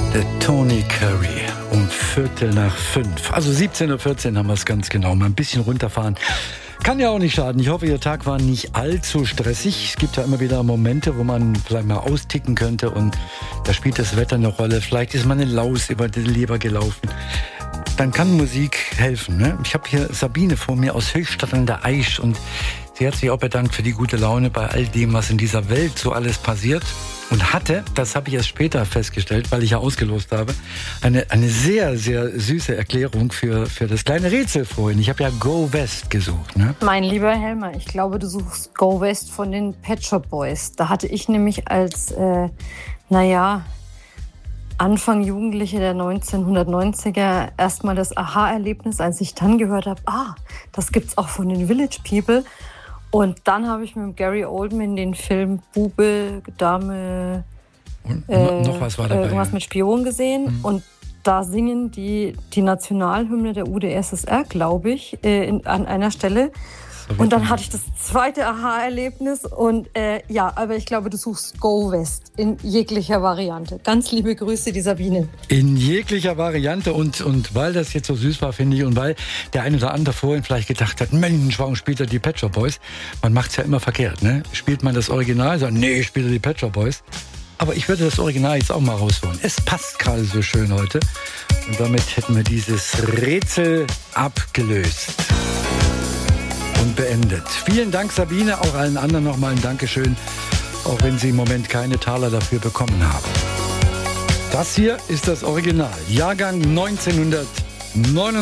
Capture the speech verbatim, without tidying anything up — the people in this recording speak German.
Der Tony Carey um Viertel nach fünf. Also siebzehn Uhr vierzehn haben wir es ganz genau. Mal ein bisschen runterfahren. Kann ja auch nicht schaden. Ich hoffe, Ihr Tag war nicht allzu stressig. Es gibt ja immer wieder Momente, wo man vielleicht mal austicken könnte und da spielt das Wetter eine Rolle. Vielleicht ist man eine Laus über die Leber gelaufen. Dann kann Musik helfen. Ne? Ich habe hier Sabine vor mir aus Höchstadt an der Aisch und sie hat sich auch bedankt für die gute Laune bei all dem, was in dieser Welt so alles passiert. Und hatte, das habe ich erst später festgestellt, weil ich ja ausgelost habe, eine, eine sehr, sehr süße Erklärung für, für das kleine Rätsel vorhin. Ich habe ja Go West gesucht. Ne? Mein lieber Helmer, ich glaube, du suchst Go West von den Pet Shop Boys. Da hatte ich nämlich als, äh, naja, Anfang Jugendliche der neunzehnhundertneunziger erstmal das Aha-Erlebnis, als ich dann gehört habe, ah, das gibt's auch von den Village People. Und dann habe ich mit Gary Oldman den Film Bube, Dame, und äh, noch was war dabei? Irgendwas mit Spion gesehen. Mhm. Und da singen die die Nationalhymne der U d S S R, glaube ich, äh, in, an einer Stelle. Und dann hatte ich das zweite Aha-Erlebnis. Und äh, ja, aber ich glaube, du suchst Go West in jeglicher Variante. Ganz liebe Grüße, die Sabine. In jeglicher Variante. Und, und weil das jetzt so süß war, finde ich, und weil der eine oder andere vorhin vielleicht gedacht hat, Mensch, warum spielt er die Pet Shop Boys? Man macht es ja immer verkehrt, ne? Spielt man das Original, sagt, nee, spielt er die Pet Shop Boys. Aber ich würde das Original jetzt auch mal rausholen. Es passt gerade so schön heute. Und damit hätten wir dieses Rätsel abgelöst und beendet. Vielen Dank, Sabine, auch allen anderen nochmal ein Dankeschön, auch wenn Sie im Moment keine Taler dafür bekommen haben. Das hier ist das Original, Jahrgang neunzehnhundertneunundneunzig.